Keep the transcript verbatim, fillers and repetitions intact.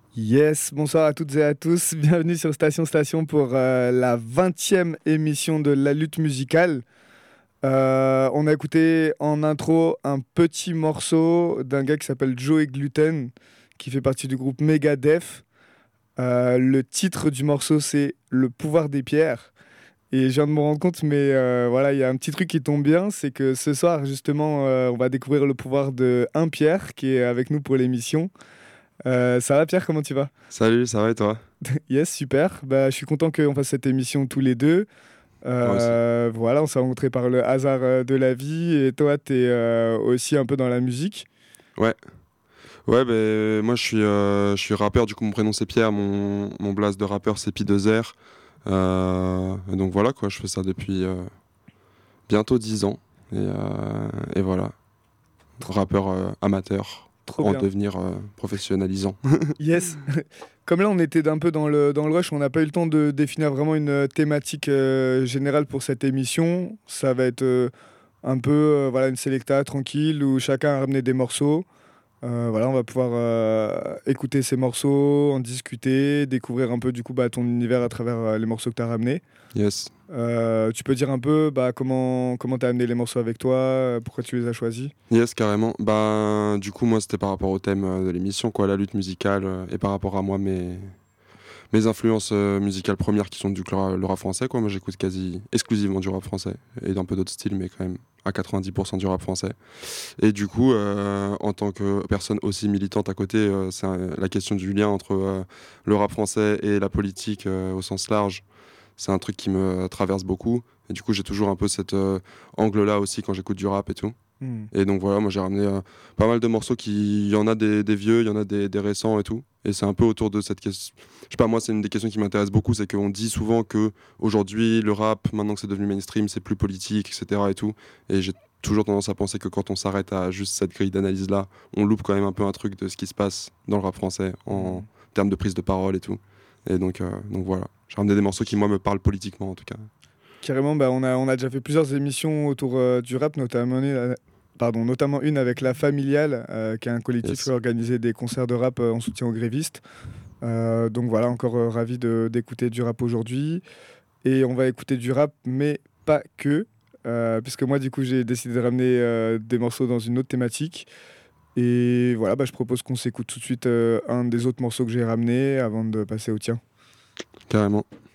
Yes, bonsoir à toutes et à tous. Bienvenue sur Station Station pour euh, la vingtième émission de La Lutte Musicale. Euh, on a écouté en intro un petit morceau d'un gars qui s'appelle Joey Gluten, qui fait partie du groupe Megadeth. Euh, le titre du morceau, c'est Le pouvoir des pierres. Et je viens de me rendre compte, mais euh, voilà, il y a un petit truc qui tombe bien, c'est que ce soir, justement, euh, on va découvrir le pouvoir de un Pierre, qui est avec nous pour l'émission. Euh, ça va Pierre, comment tu vas? Salut, ça va et toi? Yes, super. Bah, je suis content qu'on fasse cette émission tous les deux. Moi aussi. Euh, voilà, on s'est rencontrés par le hasard euh, de la vie et toi, tu es aussi un peu dans la musique. Ouais, ouais, ben moi je suis, euh, je suis rappeur, du coup mon prénom c'est Pierre, mon, mon blaze de rappeur c'est Pi deux R. Euh, et donc voilà quoi, je fais ça depuis euh, bientôt dix ans. Et, euh, et voilà, rappeur euh, amateur Trop en bien. devenir euh, professionnalisant. Yes. Comme là, on était un peu dans le, dans le rush, on n'a pas eu le temps de définir vraiment une euh, thématique euh, générale pour cette émission. Ça va être euh, un peu euh, voilà, une sélecta tranquille où chacun a ramené des morceaux. Euh, voilà, on va pouvoir euh, écouter ces morceaux, en discuter, découvrir un peu du coup bah, ton univers à travers euh, les morceaux que tu as ramenés. Yes. Euh, tu peux dire un peu bah, comment comment tu as amené les morceaux avec toi, euh, pourquoi tu les as choisis? Yes, carrément. Ben, du coup, moi, c'était par rapport au thème euh, de l'émission, quoi, la lutte musicale, euh, et par rapport à moi, mes, mes influences euh, musicales premières qui sont du cl- le rap français, quoi. Moi, j'écoute quasi exclusivement du rap français et d'un peu d'autres styles, mais quand même à quatre-vingt-dix pour cent du rap français. Et du coup, euh, en tant que personne aussi militante à côté, euh, c'est un- la question du lien entre euh, le rap français et la politique euh, au sens large. C'est un truc qui me traverse beaucoup. Et du coup, j'ai toujours un peu cet euh, angle-là aussi quand j'écoute du rap et tout. Hmm. Et donc voilà, moi j'ai ramené euh, pas mal de morceaux qui. Il y en a des, des vieux, il y en a des, des récents et tout. Et c'est un peu autour de cette question. Je sais pas, moi c'est une des questions qui m'intéresse beaucoup, c'est qu'on dit souvent que aujourd'hui le rap, maintenant que c'est devenu mainstream, c'est plus politique, et cetera. Et tout. Et j'ai toujours tendance à penser que quand on s'arrête à juste cette grille d'analyse-là, on loupe quand même un peu un truc de ce qui se passe dans le rap français en Hmm. termes de prise de parole et tout. Et donc, euh, donc voilà, j'ai ramené des morceaux qui moi me parlent politiquement en tout cas. Carrément, bah, on a, on a déjà fait plusieurs émissions autour euh, du rap, notamment, une- pardon, notamment une avec La Familiale, euh, qui est un collectif qui Yes. organisait des concerts de rap euh, en soutien aux grévistes. Euh, donc voilà, encore euh, ravi de- d'écouter du rap aujourd'hui. Et on va écouter du rap, mais pas que, euh, puisque moi, du coup, j'ai décidé de ramener euh, des morceaux dans une autre thématique. Et voilà, bah, je propose qu'on s'écoute tout de suite euh, un des autres morceaux que j'ai ramené avant de passer au tien. Carrément.